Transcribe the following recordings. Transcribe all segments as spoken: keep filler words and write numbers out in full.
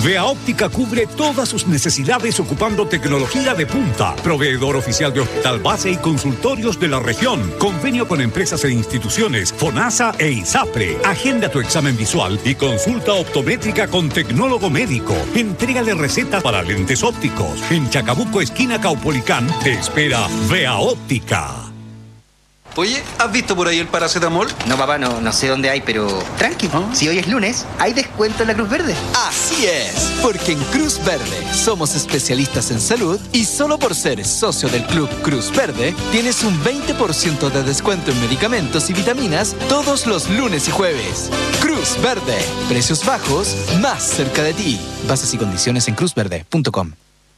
Vea Óptica cubre todas sus necesidades ocupando tecnología de punta. Proveedor oficial de hospital base y consultorios de la región. Convenio con empresas e instituciones, FONASA e ISAPRE. Agenda tu examen visual y consulta optométrica con tecnólogo médico. Entrégale recetas para lentes ópticos. En Chacabuco, esquina Caupolicán, te espera Vea Óptica. Oye, ¿has visto por ahí el paracetamol? No, papá, no, no sé dónde hay, pero tranqui. ¿Ah? Si hoy es lunes, hay descuento en la Cruz Verde. Así es, porque en Cruz Verde somos especialistas en salud y solo por ser socio del Club Cruz Verde tienes un veinte por ciento de descuento en medicamentos y vitaminas todos los lunes y jueves. Cruz Verde, precios bajos, más cerca de ti. Bases y condiciones en cruz verde punto com.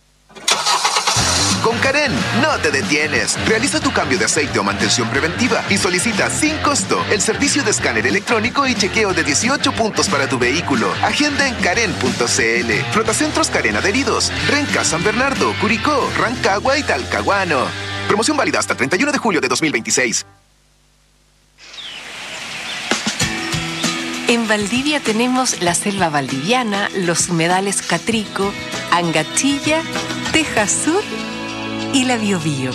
Con Karen, no te detienes. Realiza tu cambio de aceite o mantención preventiva y solicita sin costo el servicio de escáner electrónico y chequeo de dieciocho puntos para tu vehículo. Agenda en karen punto cl. Flotacentros Karen adheridos. Renca, San Bernardo, Curicó, Rancagua y Talcahuano. Promoción válida hasta el treinta y uno de julio de dos mil veintiséis. En Valdivia tenemos la selva valdiviana, los humedales Catrico, Angachilla, Teja Sur y la Biobío.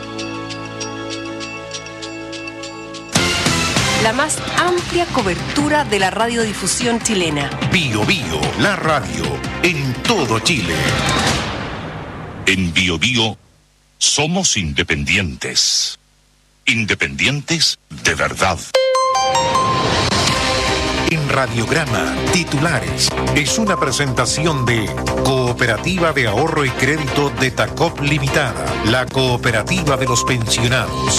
La más amplia cobertura de la radiodifusión chilena. Biobío, la radio en todo Chile. En Biobío somos independientes. Independientes de verdad. En Radiograma, titulares, es una presentación de Cooperativa de Ahorro y Crédito de Tacop Limitada, la cooperativa de los pensionados.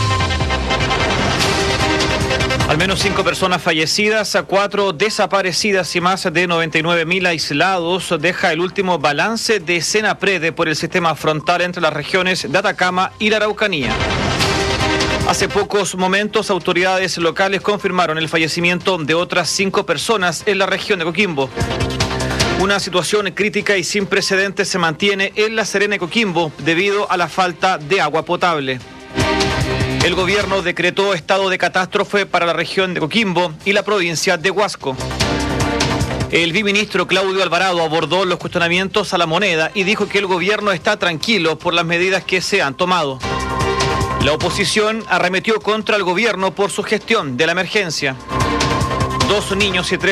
Al menos cinco personas fallecidas, cuatro desaparecidas y más de noventa y nueve mil aislados deja el último balance de Senaprede por el sistema frontal entre las regiones de Atacama y la Araucanía. Hace pocos momentos, autoridades locales confirmaron el fallecimiento de otras cinco personas en la región de Coquimbo. Una situación crítica y sin precedentes se mantiene en La Serena y Coquimbo debido a la falta de agua potable. El gobierno decretó estado de catástrofe para la región de Coquimbo y la provincia de Huasco. El viceministro Claudio Alvarado abordó los cuestionamientos a La Moneda y dijo que el gobierno está tranquilo por las medidas que se han tomado. La oposición arremetió contra el gobierno por su gestión de la emergencia. Dos niños y tres